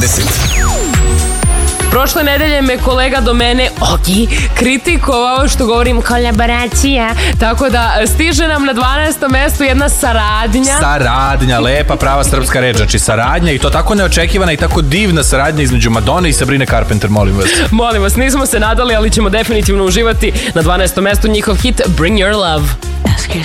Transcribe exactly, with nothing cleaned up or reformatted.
dvadeset. Prošle nedelje me kolega do mene, Ogi, kritikovao što govorim kolaboracija, tako da stiže nam na dvanaestom mestu jedna saradnja. Saradnja, lepa, prava srpska reč, znači saradnja i to tako neočekivana i tako divna saradnja između Madone i Sabrine Carpenter, molim vas. Molim vas, nismo se nadali, ali ćemo definitivno uživati na dvanaestom mestu njihov hit Bring Your Love. Ask yourself.